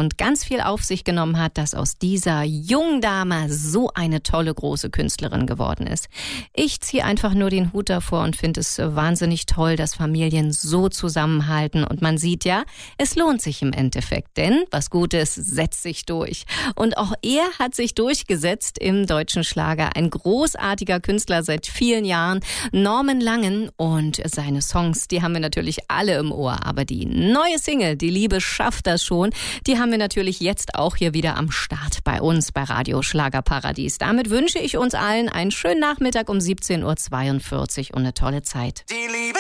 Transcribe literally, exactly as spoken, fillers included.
und ganz viel auf sich genommen hat, dass aus dieser jungen Dame so eine tolle, große Künstlerin geworden ist. Ich ziehe einfach nur den Hut davor und finde es wahnsinnig toll, dass Familien so zusammenhalten. Und man sieht ja, es lohnt sich im Endeffekt, denn was Gutes setzt sich durch. Und auch er hat sich durchgesetzt im deutschen Schlager. Ein großartiger Künstler seit vielen Jahren, Norman Langen. Und seine Songs, die haben wir natürlich alle im Ohr. Aber die neue Single, Die Liebe schafft das schon, die haben wir natürlich jetzt auch hier wieder am Start bei uns bei Radio Schlagerparadies. Damit wünsche ich uns allen einen schönen Nachmittag um siebzehn Uhr zweiundvierzig und eine tolle Zeit. Die Liebe